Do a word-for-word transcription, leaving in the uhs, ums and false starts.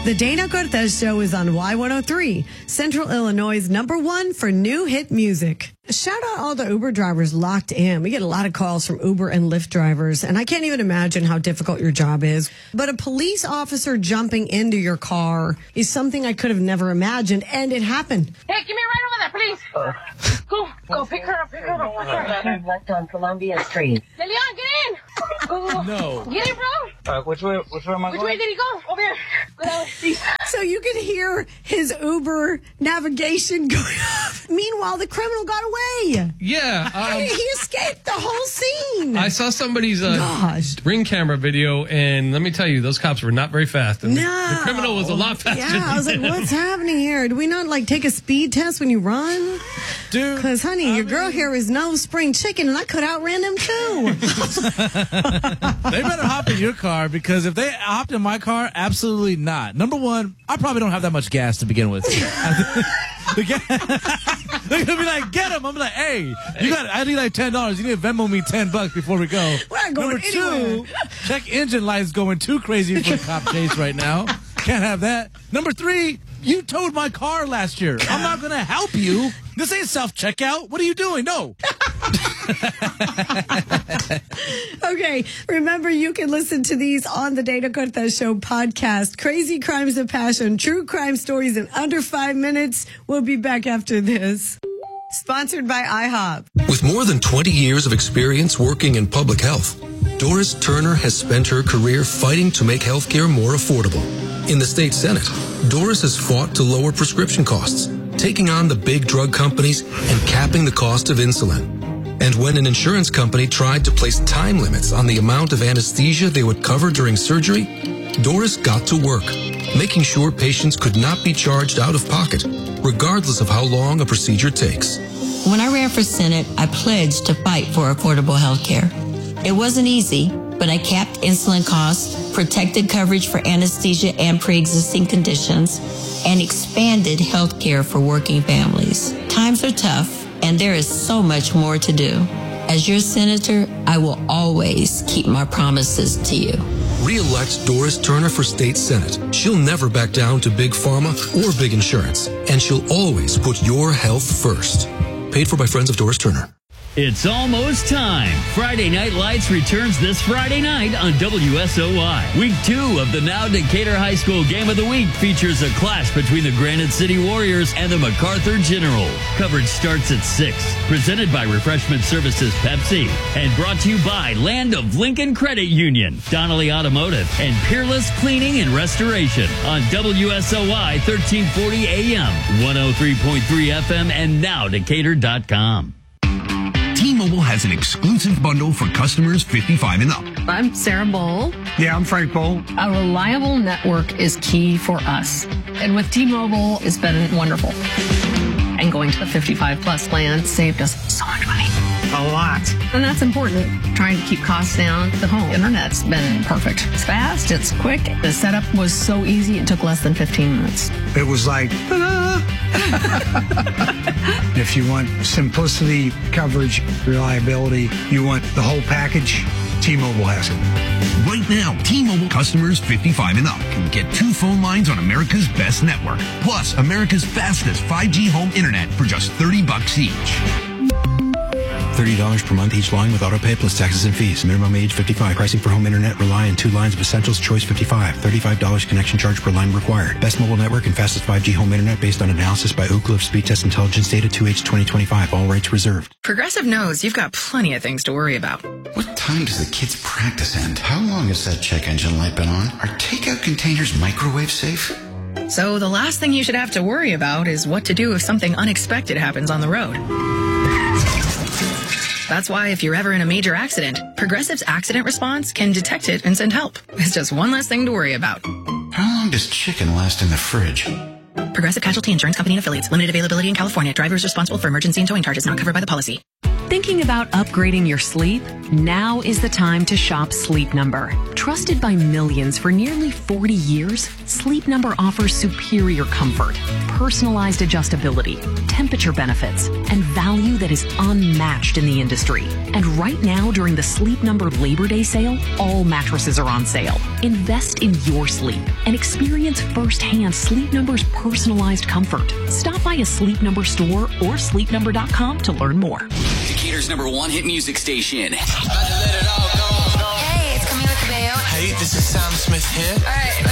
The Dana Cortez Show is on Y one oh three, Central Illinois' number one for new hit music. Shout out all the Uber drivers locked in. We get a lot of calls from Uber and Lyft drivers, and I can't even imagine how difficult your job is. But a police officer jumping into your car is something I could have never imagined, and it happened. Hey, give me a ride over there, please. Uh, go, go, pick her up, pick her up. Pick her up. Left on Columbia Street. De Leon, get in. Go, go, go. No. Get in, bro. Uh, which way? Which way am I Which going? way did he go? Over here. Go that way, please. So you can hear his Uber navigation going off. Meanwhile, the criminal got away. Yeah. Um, he escaped the whole scene. I saw somebody's uh, Gosh. ring camera video, and let me tell you, those cops were not very fast. And No. The, the criminal was a lot faster. Yeah, I was like, than what's happening here? Do we not, like, take a speed test when you run? Dude. Because, honey, I your mean, girl here is no spring chicken, and I could outran him, too. They better hop in your car, because if they hopped in my car, absolutely not. Number one, I probably don't have that much gas to begin with. The gas, they're going to be like, get him. I'm like, hey, you got. I need like ten dollars. You need to Venmo me ten bucks before we go. We're not going Number anywhere. two, check engine lights going too crazy for a cop chase right now. Can't have that. Number three, you towed my car last year. I'm not going to help you. This ain't self-checkout. What are you doing? No. Okay, remember you can listen to these on the Dana Cortez Show podcast. Crazy Crimes of Passion, true crime stories in under five minutes. We'll be back after this. Sponsored by IHOP. With more than twenty years of experience working in public health, Doris Turner has spent her career fighting to make healthcare more affordable. In the state Senate, Doris has fought to lower prescription costs, taking on the big drug companies and capping the cost of insulin. And when an insurance company tried to place time limits on the amount of anesthesia they would cover during surgery, Doris got to work, making sure patients could not be charged out of pocket, regardless of how long a procedure takes. When I ran for Senate, I pledged to fight for affordable health care. It wasn't easy, but I capped insulin costs, protected coverage for anesthesia and pre-existing conditions, and expanded health care for working families. Times are tough, and there is so much more to do. As your senator, I will always keep my promises to you. Re-elect Doris Turner for state senate. She'll never back down to big pharma or big insurance, and she'll always put your health first. Paid for by friends of Doris Turner. It's almost time. Friday Night Lights returns this Friday night on W S O Y. Week two of the now Decatur High School Game of the Week features a clash between the Granite City Warriors and the MacArthur Generals. Coverage starts at six. Presented by Refreshment Services Pepsi. And brought to you by Land of Lincoln Credit Union, Donnelly Automotive, and Peerless Cleaning and Restoration on W S O Y thirteen forty A M, one oh three point three F M, and now Decatur dot com. T-Mobile has an exclusive bundle for customers fifty-five and up. I'm Sarah Bowl. Yeah, I'm Frank Bowl. A reliable network is key for us. And with T-Mobile, it's been wonderful. And going to the fifty-five plus plan saved us so much money. A lot. And that's important. Trying to keep costs down. The home internet's been perfect. It's fast, it's quick. The setup was so easy, it took less than fifteen minutes. It was like, ta-da! If you want simplicity, coverage, reliability, you want the whole package, T-Mobile has it. Right now, T-Mobile customers fifty-five and up can get two phone lines on America's best network, plus America's fastest five G home internet for just thirty bucks each. thirty dollars per month each line with autopay plus taxes and fees. Minimum age fifty-five. Pricing for home internet rely on two lines of Essentials Choice fifty-five. thirty-five dollars connection charge per line required. Best mobile network and fastest five G home internet based on analysis by Ookla of Speed Test Intelligence Data two H twenty twenty-five. All rights reserved. Progressive knows you've got plenty of things to worry about. What time does the kids' practice end? How long has that check engine light been on? Are takeout containers microwave safe? So the last thing you should have to worry about is what to do if something unexpected happens on the road. That's why if you're ever in a major accident, Progressive's accident response can detect it and send help. It's just one less thing to worry about. How long does chicken last in the fridge? Progressive Casualty Insurance Company and Affiliates. Limited availability in California. Drivers responsible for emergency and towing charges not covered by the policy. Thinking about upgrading your sleep? Now is the time to shop Sleep Number. Trusted by millions for nearly forty years, Sleep Number offers superior comfort, personalized adjustability, temperature benefits, and value that is unmatched in the industry. And right now, during the Sleep Number Labor Day sale, all mattresses are on sale. Invest in your sleep and experience firsthand Sleep Number's personalized comfort. Stop by a Sleep Number store or sleep number dot com to learn more. Decatur's number one hit music station. Hey, it's Camila Cabello. Hey, this is Sam Smith here. All right,